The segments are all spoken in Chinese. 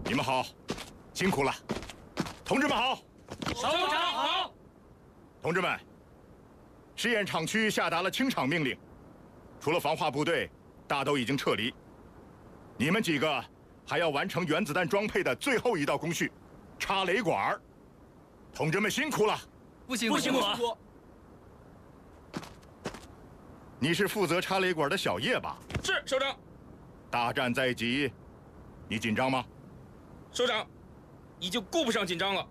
你们好，辛苦了，同志们好。 首长好。 同志们，试验场区下达了清场命令，除了防化部队，大都已经撤离。你们几个还要完成原子弹装配的最后一道工序，插雷管。同志们辛苦了。 不辛苦。 你是负责插雷管的小叶吧？ 是首长。 大战在即，你紧张吗？ 首长，已经顾不上紧张了。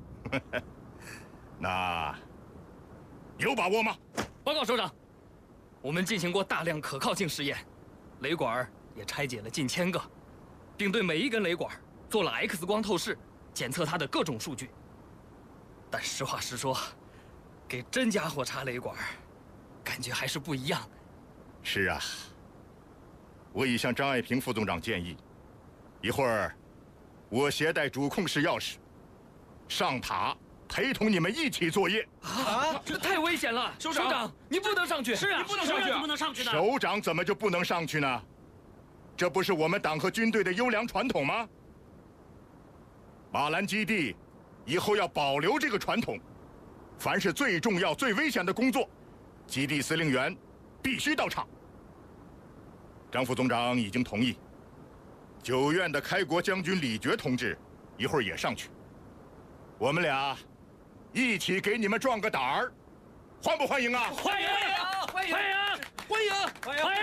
那有把握吗？ 报告首长，我们进行过大量可靠性实验，雷管也拆解了近1000个，并对每一根雷管做了 X 光透视，检测它的各种数据。但实话实说，给真家伙插雷管，感觉还是不一样。 是啊，我已向张爱萍副总长建议，一会儿我携带主控室钥匙上塔，陪同你们一起作业。 这太危险了！首长，你不能上去。 是啊， 你不能上去，不能上去的。 首长怎么就不能上去呢？这不是我们党和军队的优良传统吗？马兰基地以后要保留这个传统，凡是最重要、最危险的工作，基地司令员必须到场。张副总长已经同意，9院的开国将军李觉同志一会儿也上去，我们俩一起给你们壮个胆儿，欢不欢迎啊？ 欢迎！欢迎！欢迎！欢迎！欢迎！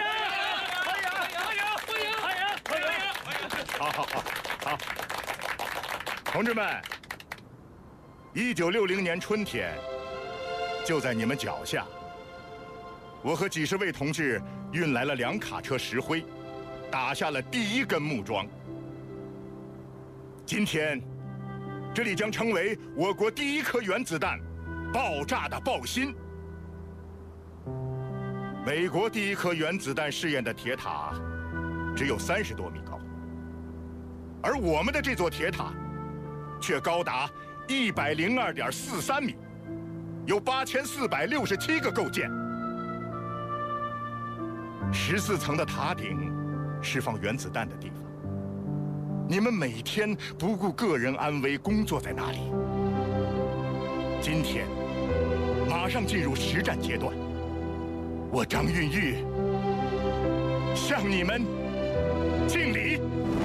好，同志们，1960年春天，就在你们脚下，我和几十位同志运来了2卡车石灰，打下了第1根木桩。今天，这里将成为我国第1颗原子弹爆炸的爆心。美国第1颗原子弹试验的铁塔只有30多米高，而我们的这座铁塔却高达102.43米，有8467个构件。14层的塔顶是放原子弹的地方，你们每天不顾个人安危工作在那里。今天马上进入实战阶段，我张运玉向你们敬礼。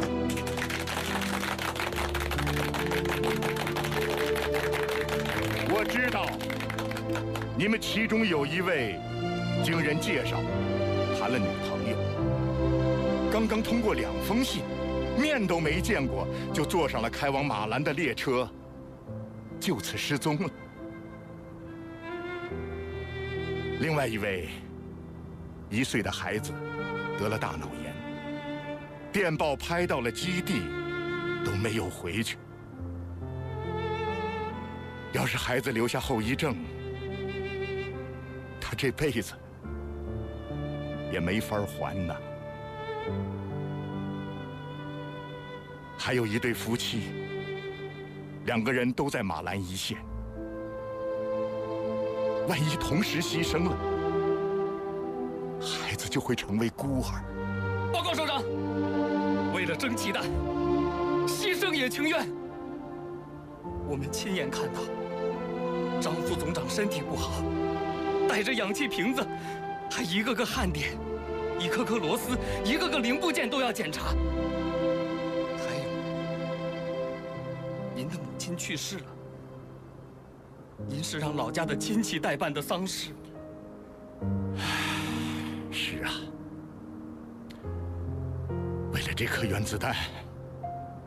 我知道你们其中有一位经人介绍谈了女朋友，刚刚通过2封信，面都没见过就坐上了开往马兰的列车，就此失踪了。另外一位1岁的孩子得了大脑炎，电报拍到了基地，都没有回去。要是孩子留下后遗症，他这辈子也没法还呢。还有一对夫妻，2个人都在马兰一线，万一同时牺牲了，孩子就会成为孤儿。 报告首长，为了争气弹，牺牲也情愿。我们亲眼看到张副总长身体不好，带着氧气瓶子，还一个个焊点，一颗颗螺丝，一个个零部件都要检查。还有，您的母亲去世了，您是让老家的亲戚代办的丧事。 是啊，为了这颗原子弹，